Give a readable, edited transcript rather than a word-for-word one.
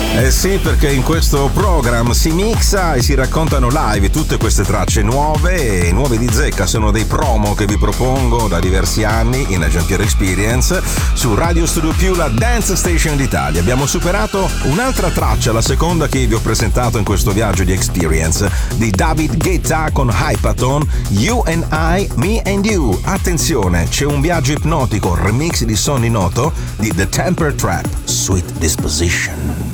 Eh sì, perché in questo program si mixa e si raccontano live tutte queste tracce nuove e nuove di zecca. Sono dei promo che vi propongo da diversi anni in Giampiero Experience su Radio Studio Più, la Dance Station d'Italia. Abbiamo superato un'altra traccia, la seconda che vi ho presentato in questo viaggio di Experience, di David Guetta con Hypaton, You and I, Me and You. Attenzione, c'è un viaggio ipnotico, remix di Sonny Noto di The Temper Trap, Sweet Disposition.